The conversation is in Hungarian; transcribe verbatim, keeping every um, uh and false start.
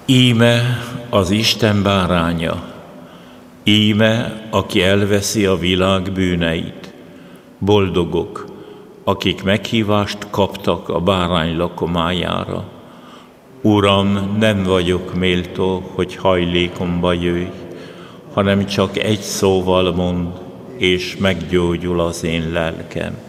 Íme az Isten báránya, íme, aki elveszi a világ bűneit. Boldogok, akik meghívást kaptak a bárány lakomájára. Uram, nem vagyok méltó, hogy hajlékomba jöjj, hanem csak egy szóval mond, és meggyógyul az én lelkem.